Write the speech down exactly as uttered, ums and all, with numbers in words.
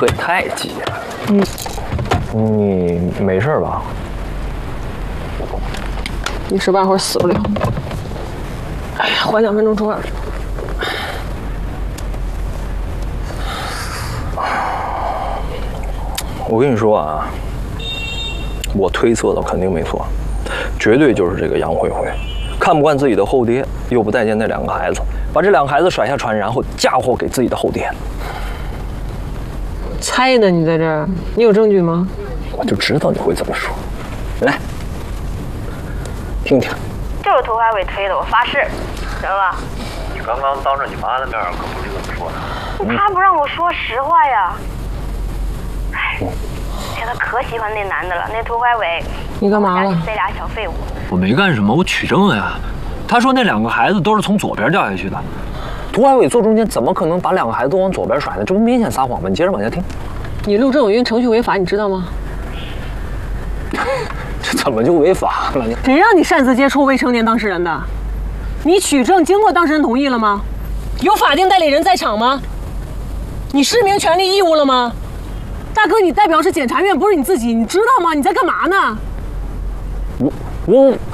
车也太急了。 嗯， 你没事吧？ 一时半会儿死不了。哎呀，缓两分钟出院去。 我跟你说啊，我推测的肯定没错，绝对就是这个杨慧慧，看不惯自己的后爹，又不待见那两个孩子，把这两个孩子甩下船，然后嫁祸给自己的后爹。 猜呢？你在这儿，你有证据吗？ 我就知道你会这么说。来，听听。 就是涂海伟推的，我发誓，行了。 你刚刚当着你妈的面可不是这么说的。 他不让我说实话呀。哎，现在可喜欢那男的了，那涂海伟。 你干嘛了？ 这俩小废物。 我没干什么，我取证了呀。他说那两个孩子都是从左边掉下去的。 涂海伟坐中间，怎么可能把两个孩子都往左边甩呢？这不明显撒谎吗？你接着往下听。 你录这种音程序违法，你知道吗？ 这怎么就违法了？你谁让你擅自接触未成年当事人的？你取证经过当事人同意了吗？有法定代理人在场吗？你失明权利义务了吗？大哥，你代表是检察院，不是你自己，你知道吗？你在干嘛呢？ 我我